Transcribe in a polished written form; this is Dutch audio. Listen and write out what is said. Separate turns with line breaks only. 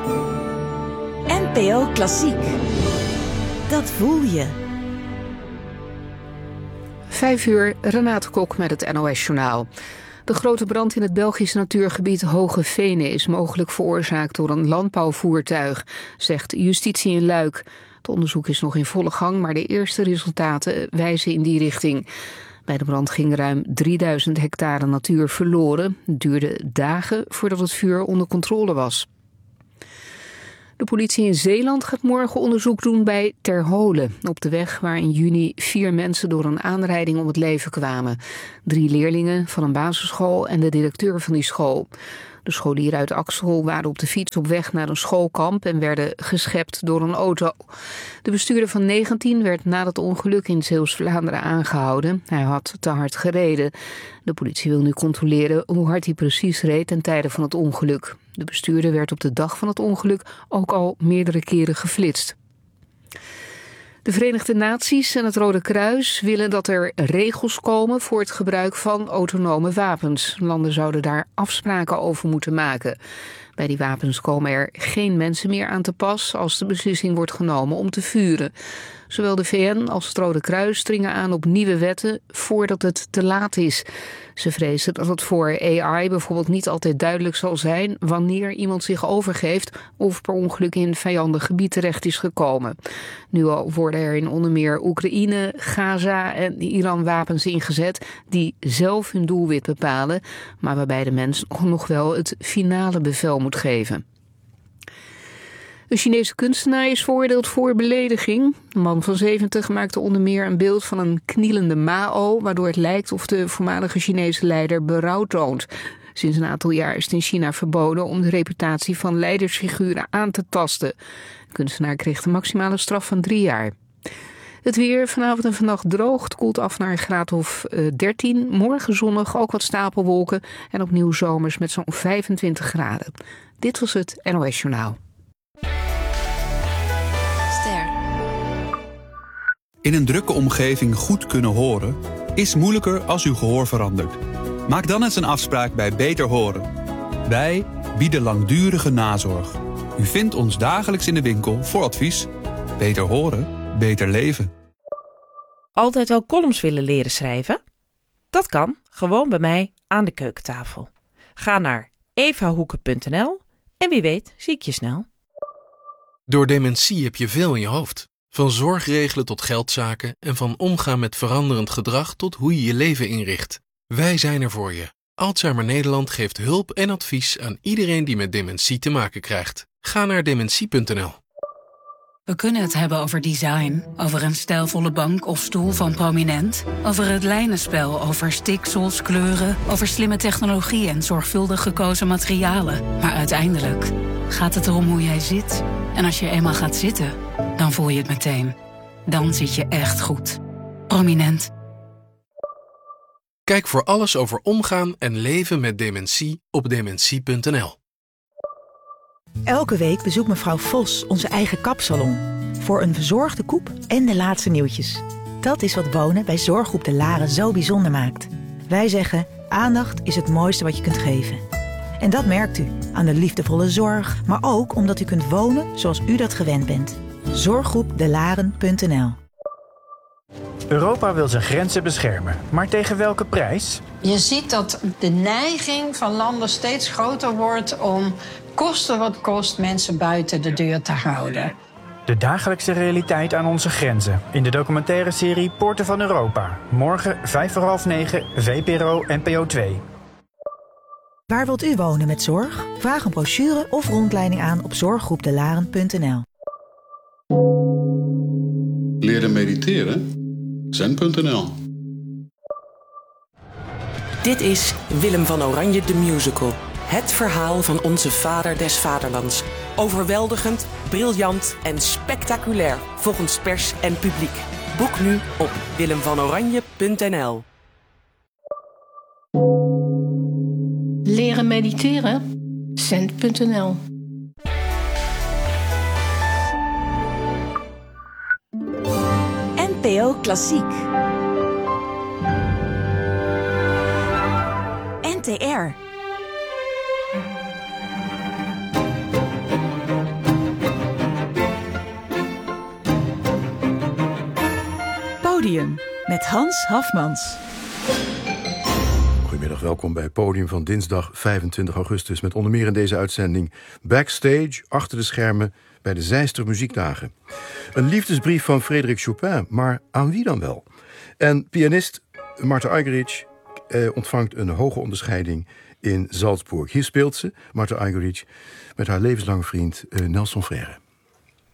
NPO Klassiek. Dat voel je.
5:00, Renate Kok met het NOS-journaal. De grote brand in het Belgische natuurgebied Hoge Venen is mogelijk veroorzaakt door een landbouwvoertuig, zegt justitie in Luik. Het onderzoek is nog in volle gang, maar de eerste resultaten wijzen in die richting. Bij de brand ging ruim 3000 hectare natuur verloren. Het duurde dagen voordat het vuur onder controle was. De politie in Zeeland gaat morgen onderzoek doen bij Terholen, op de weg waar in juni 4 mensen door een aanrijding om het leven kwamen. 3 leerlingen van een basisschool en de directeur van die school. De scholieren uit Axel waren op de fiets op weg naar een schoolkamp en werden geschept door een auto. De bestuurder van 19 werd na het ongeluk in Zeeuws-Vlaanderen aangehouden. Hij had te hard gereden. De politie wil nu controleren hoe hard hij precies reed ten tijde van het ongeluk. De bestuurder werd op de dag van het ongeluk ook al meerdere keren geflitst. De Verenigde Naties en het Rode Kruis willen dat er regels komen voor het gebruik van autonome wapens. Landen zouden daar afspraken over moeten maken. Bij die wapens komen er geen mensen meer aan te pas als de beslissing wordt genomen om te vuren. Zowel de VN als het Rode Kruis dringen aan op nieuwe wetten voordat het te laat is. Ze vrezen dat het voor AI bijvoorbeeld niet altijd duidelijk zal zijn wanneer iemand zich overgeeft of per ongeluk in vijandig gebied terecht is gekomen. Nu al worden er in onder meer Oekraïne, Gaza en Iran wapens ingezet die zelf hun doelwit bepalen, maar waarbij de mens nog wel het finale bevel moet geven. Een Chinese kunstenaar is veroordeeld voor belediging. De man van 70 maakte onder meer een beeld van een knielende Mao, waardoor het lijkt of de voormalige Chinese leider berouw toont. Sinds een aantal jaar is het in China verboden om de reputatie van leidersfiguren aan te tasten. De kunstenaar kreeg de maximale straf van 3 jaar. Het weer vanavond en vannacht droog. Het koelt af naar een graad of 13. Morgen zonnig, ook wat stapelwolken en opnieuw zomers met zo'n 25 graden. Dit was het NOS Journaal.
In een drukke omgeving goed kunnen horen is moeilijker als uw gehoor verandert. Maak dan eens een afspraak bij Beter Horen. Wij bieden langdurige nazorg. U vindt ons dagelijks in de winkel voor advies. Beter horen, beter leven.
Altijd al columns willen leren schrijven? Dat kan, gewoon bij mij aan de keukentafel. Ga naar evahoeken.nl en wie weet zie ik je snel.
Door dementie heb je veel in je hoofd. Van zorgregelen tot geldzaken en van omgaan met veranderend gedrag tot hoe je je leven inricht. Wij zijn er voor je. Alzheimer Nederland geeft hulp en advies aan iedereen die met dementie te maken krijgt. Ga naar dementie.nl.
We kunnen het hebben over design, over een stijlvolle bank of stoel van Prominent, over het lijnenspel, over stiksels, kleuren, over slimme technologie en zorgvuldig gekozen materialen. Maar uiteindelijk gaat het erom hoe jij zit. En als je eenmaal gaat zitten, dan voel je het meteen. Dan zit je echt goed. Prominent.
Kijk voor alles over omgaan en leven met dementie op dementie.nl.
Elke week bezoekt mevrouw Vos onze eigen kapsalon. Voor een verzorgde koep en de laatste nieuwtjes. Dat is wat wonen bij Zorggroep De Laren zo bijzonder maakt. Wij zeggen, aandacht is het mooiste wat je kunt geven. En dat merkt u aan de liefdevolle zorg, maar ook omdat u kunt wonen zoals u dat gewend bent. Zorggroepdelaren.nl.
Europa wil zijn grenzen beschermen, maar tegen welke prijs?
Je ziet dat de neiging van landen steeds groter wordt om koste wat kost mensen buiten de deur te houden.
De dagelijkse realiteit aan onze grenzen in de documentaire serie Poorten van Europa. Morgen 9:05, VPRO NPO 2.
Waar wilt u wonen met zorg? Vraag een brochure of rondleiding aan op zorggroepdelaren.nl.
Leren mediteren? Zen.nl.
Dit is Willem van Oranje de Musical. Het verhaal van onze vader des vaderlands. Overweldigend, briljant en spectaculair volgens pers en publiek. Boek nu op willemvanoranje.nl.
Leren mediteren? Zen.nl.
NPO Klassiek. NTR.
met Hans Hafmans.
Goedemiddag, welkom bij Podium van dinsdag 25 augustus... met onder meer in deze uitzending Backstage, achter de schermen... bij de Zeister Muziekdagen. Een liefdesbrief van Frédéric Chopin, maar aan wie dan wel? En pianist Martha Argerich ontvangt een hoge onderscheiding in Salzburg. Hier speelt ze, Martha Argerich, met haar levenslange vriend Nelson Frère.